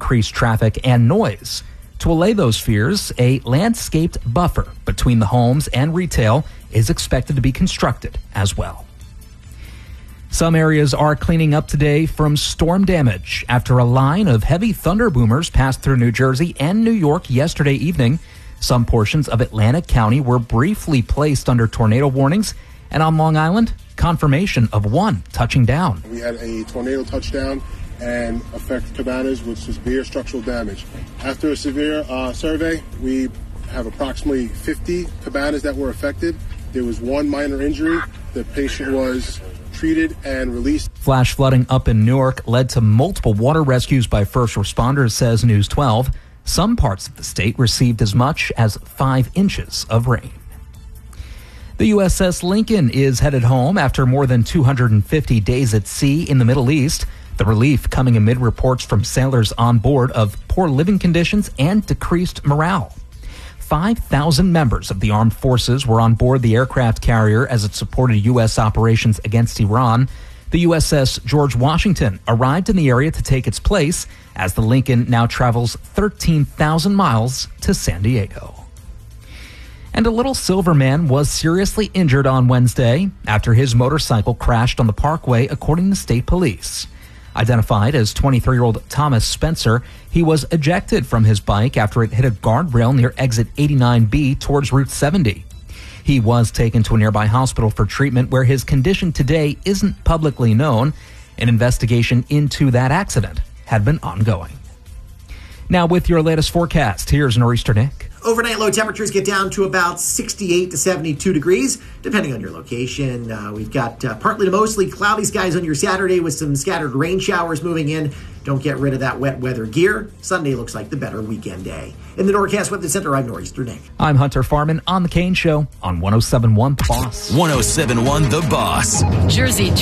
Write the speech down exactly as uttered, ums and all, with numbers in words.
increased traffic and noise. To allay those fears, a landscaped buffer between the homes and retail is expected to be constructed as well. Some areas are cleaning up today from storm damage after a line of heavy thunder boomers passed through New Jersey and New York yesterday evening. Some portions of Atlantic County were briefly placed under tornado warnings, and on Long Island, confirmation of one touching down. We had a tornado touchdown and affect Cabanas with severe structural damage. After a severe uh, survey, we have approximately fifty cabanas that were affected. There was one minor injury. The patient was treated and released. Flash flooding up in Newark led to multiple water rescues by first responders, says News twelve. Some parts of the state received as much as five inches of rain. The U S S Lincoln is headed home after more than two hundred fifty days at sea in the Middle East. The relief coming amid reports from sailors on board of poor living conditions and decreased morale. five thousand members of the armed forces were on board the aircraft carrier as it supported U S operations against Iran. The U S S George Washington arrived in the area to take its place as the Lincoln now travels thirteen thousand miles to San Diego. And a little silver man was seriously injured on Wednesday after his motorcycle crashed on the parkway, according to state police. Identified as twenty-three-year-old Thomas Spencer, he was ejected from his bike after it hit a guardrail near exit eighty-nine B towards Route seventy. He was taken to a nearby hospital for treatment where his condition today isn't publicly known. An investigation into that accident had been ongoing. Now with your latest forecast, here's Nor'easter Nick. Overnight low temperatures get down to about sixty-eight to seventy-two degrees, depending on your location. Uh, we've got uh, partly to mostly cloudy skies on your Saturday with some scattered rain showers moving in. Don't get rid of that wet weather gear. Sunday looks like the better weekend day. In the Norcast Weather Center, I'm Nor'easter Nick. I'm Hunter Farman on The Kane Show on one oh seven point one The Boss. one oh seven point one The Boss. Jersey